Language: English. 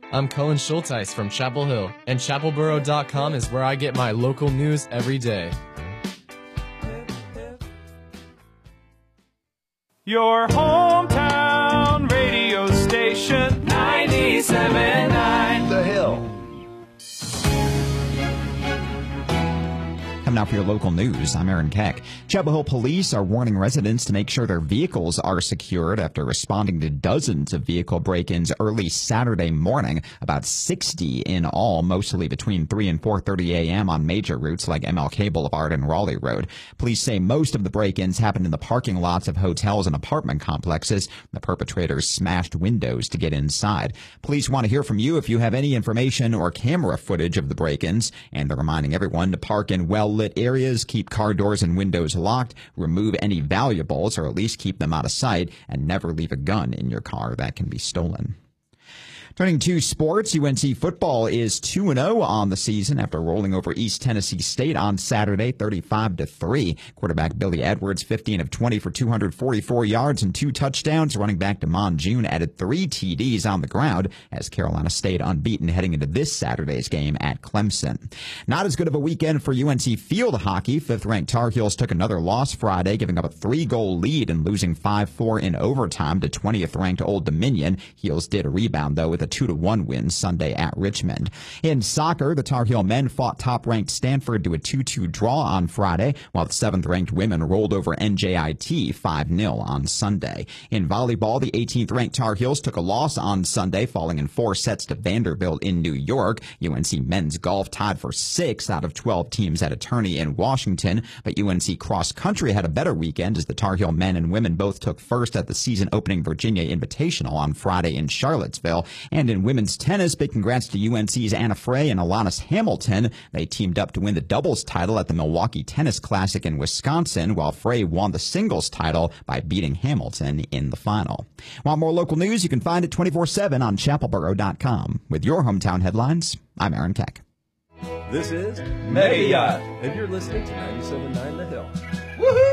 I'm Cullen Schulteis from Chapel Hill, and chapelboro.com is where I get my local news every day. Your hometown radio station, 97.9 The Hill. Coming out for your local news, I'm Aaron Keck. Chapel Hill police are warning residents to make sure their vehicles are secured after responding to dozens of vehicle break-ins early Saturday morning, about 60 in all, mostly between 3 and 4:30 a.m. on major routes like MLK Boulevard and Raleigh Road. Police say most of the break-ins happened in the parking lots of hotels and apartment complexes. The perpetrators smashed windows to get inside. Police want to hear from you if you have any information or camera footage of the break-ins, and they're reminding everyone to park in well-lit areas, keep car doors and windows locked, remove any valuables or at least keep them out of sight, and never leave a gun in your car that can be stolen. Turning to sports, UNC football is 2-0 on the season after rolling over East Tennessee State on Saturday, 35-3. Quarterback Billy Edwards, 15 of 20 for 244 yards and 2 touchdowns. Running back Damon June added 3 TDs on the ground as Carolina stayed unbeaten heading into this Saturday's game at Clemson. Not as good of a weekend for UNC field hockey. 5th-ranked Tar Heels took another loss Friday, giving up a 3-goal lead and losing 5-4 in overtime to 20th-ranked Old Dominion. Heels did rebound, though, with a 2-1 win Sunday at Richmond. In soccer, the Tar Heel men fought top-ranked Stanford to a 2-2 draw on Friday, while the 7th-ranked women rolled over NJIT 5-0 on Sunday. In volleyball, the 18th-ranked Tar Heels took a loss on Sunday, falling in 4 sets to Vanderbilt in New York. UNC men's golf tied for 6 out of 12 teams at a tourney in Washington, but UNC cross-country had a better weekend as the Tar Heel men and women both took first at the season-opening Virginia Invitational on Friday in Charlottesville. And in women's tennis, big congrats to UNC's Anna Frey and Alanis Hamilton. They teamed up to win the doubles title at the Milwaukee Tennis Classic in Wisconsin, while Frey won the singles title by beating Hamilton in the final. Want more local news? You can find it 24/7 on chapelboro.com. With your hometown headlines, I'm Aaron Keck. This is Mega Yacht, and you're listening to 97.9 The Hill. Woohoo!